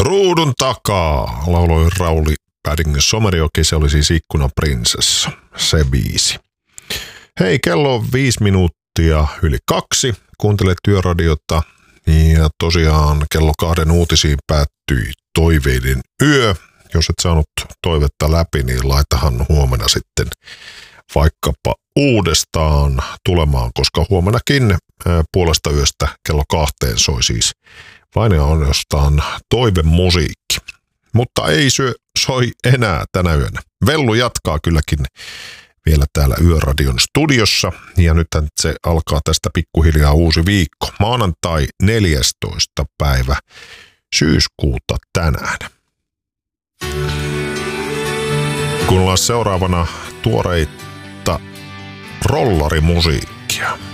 Ruudun takaa, lauloi Rauli Pädingin Somerjoki, se oli siis Ikkunaprinsessa, se biisi. Hei, kello on 5 minuuttia yli 2, kuuntelet Työradiota ja tosiaan kello 2 uutisiin päättyi toiveiden yö. Jos et saanut toivetta läpi, niin laitahan huomenna sitten vaikkapa uudestaan tulemaan, koska huomenakin puolesta yöstä kello 2 soi siis vain ja ainoastaan toivemusiikki. Mutta ei soi enää tänä yönä. Vellu jatkaa kylläkin vielä täällä Yöradion studiossa ja nyt se alkaa tästä pikkuhiljaa uusi viikko. Maanantai 14. päivä syyskuuta tänään. Kuunnellaan seuraavana tuoreita rollarimusiikkia.